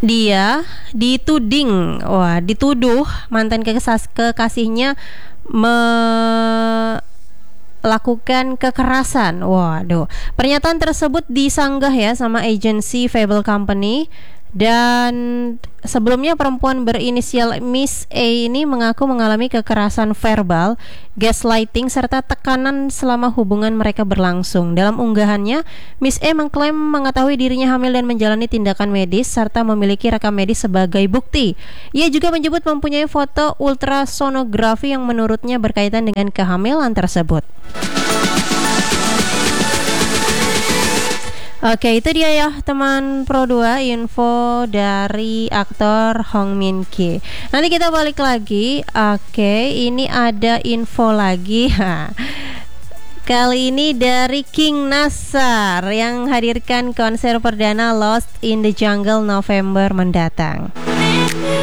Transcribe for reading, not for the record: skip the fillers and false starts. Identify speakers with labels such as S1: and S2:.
S1: Dia dituduh mantan kekasihnya melakukan kekerasan. Waduh. Pernyataan tersebut disanggah ya sama agensi Fable Company. Dan sebelumnya perempuan berinisial Miss A ini mengaku mengalami kekerasan verbal, gaslighting, serta tekanan selama hubungan mereka berlangsung. Dalam unggahannya, Miss A mengklaim mengetahui dirinya hamil dan menjalani tindakan medis serta memiliki rekam medis sebagai bukti. Ia juga menyebut mempunyai foto ultrasonografi yang menurutnya berkaitan dengan kehamilan tersebut. Oke, itu dia ya teman Pro 2 info dari aktor Hong Min Ki. Nanti kita balik lagi. Oke, ini ada info lagi. Kali ini dari King Nasar yang hadirkan konser perdana Lost in the Jungle November mendatang.